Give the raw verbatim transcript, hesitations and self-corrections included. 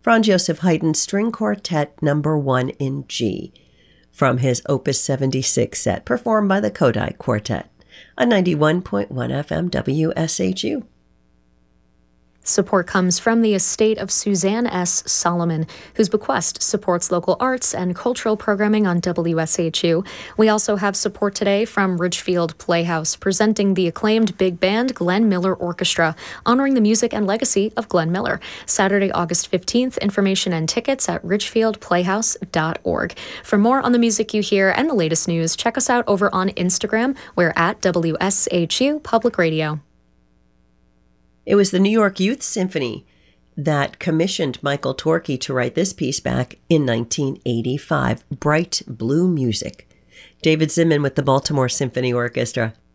Franz Joseph Haydn String Quartet Number one in G, from his Opus seventy-six set, performed by the Kodály Quartet on ninety-one point one F M W S H U. Support comes from the estate of Suzanne S. Solomon, whose bequest supports local arts and cultural programming on W S H U. We also have support today from Ridgefield Playhouse, presenting the acclaimed big band Glenn Miller Orchestra, honoring the music and legacy of Glenn Miller. Saturday, August fifteenth, information and tickets at ridgefield playhouse dot org. For more on the music you hear and the latest news, check us out over on Instagram. We're at W S H U Public Radio. It was the New York Youth Symphony that commissioned Michael Torke to write this piece back in nineteen eighty-five, Bright Blue Music. David Zinman with the Baltimore Symphony Orchestra.